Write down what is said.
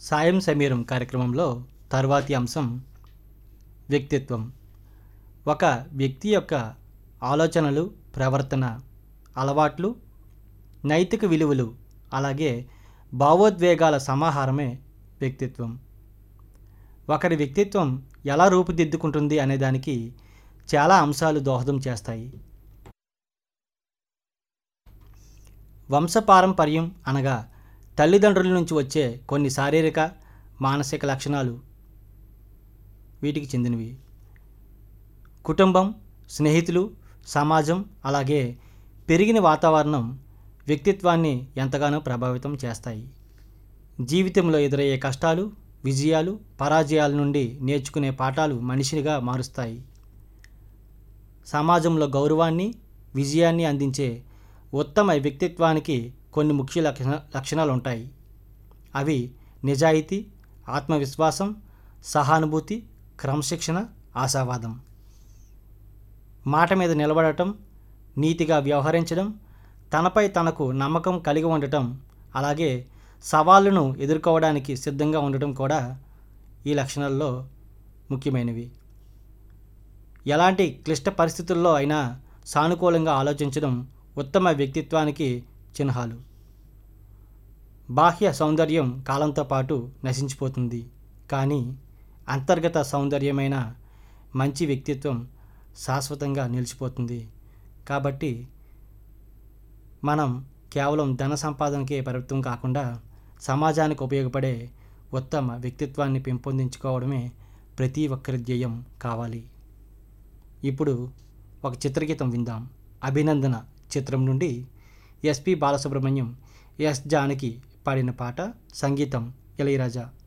సాయం సమీరం కార్యక్రమంలో తర్వాతి అంశం వ్యక్తిత్వం. ఒక వ్యక్తి యొక్క ఆలోచనలు, ప్రవర్తన, అలవాట్లు, నైతిక విలువలు, అలాగే భావోద్వేగాల సమాహారమే వ్యక్తిత్వం. ఒకరి వ్యక్తిత్వం ఎలా రూపుదిద్దుకుంటుంది అనేదానికి చాలా అంశాలు దోహదం చేస్తాయి. వంశపారంపర్యం అనగా తల్లిదండ్రుల నుంచి వచ్చే కొన్ని శారీరక, మానసిక లక్షణాలు వీటికి చెందినవి. కుటుంబం, స్నేహితులు, సమాజం, అలాగే పెరిగిన వాతావరణం వ్యక్తిత్వాన్ని ఎంతగానో ప్రభావితం చేస్తాయి. జీవితంలో ఎదురయ్యే కష్టాలు, విజయాలు, పరాజయాల నుండి నేర్చుకునే పాఠాలు మనిషిగా మారుస్తాయి. సమాజంలో గౌరవాన్ని, విజయాన్ని అందించే ఉత్తమ వ్యక్తిత్వానికి కొన్ని ముఖ్య లక్షణాలు ఉంటాయి. అవి నిజాయితీ, ఆత్మవిశ్వాసం, సహానుభూతి, క్రమశిక్షణ, ఆశావాదం. మాట మీద నిలబడటం, నీతిగా వ్యవహరించడం, తనపై తనకు నమ్మకం కలిగి ఉండటం, అలాగే సవాళ్లను ఎదుర్కోవడానికి సిద్ధంగా ఉండటం కూడా ఈ లక్షణాల్లో ముఖ్యమైనవి. ఎలాంటి క్లిష్ట పరిస్థితుల్లో అయినా సానుకూలంగా ఆలోచించడం ఉత్తమ వ్యక్తిత్వానికి చిహ్నాలు. బాహ్య సౌందర్యం కాలంతో పాటు నశించిపోతుంది, కానీ అంతర్గత సౌందర్యమైన మంచి వ్యక్తిత్వం శాశ్వతంగా నిలిచిపోతుంది. కాబట్టి మనం కేవలం ధన సంపాదనకే పరిమితం కాకుండా సమాజానికి ఉపయోగపడే ఉత్తమ వ్యక్తిత్వాన్ని పెంపొందించుకోవడమే ప్రతి ఒక్కరి ధ్యేయం కావాలి. ఇప్పుడు ఒక చిత్రగీతం విందాం. అభినందన చిత్రం నుండి ఎస్పి బాలసుబ్రహ్మణ్యం, ఎస్ జానకి పాడిన పాట. సంగీతం ఇళయరాజా.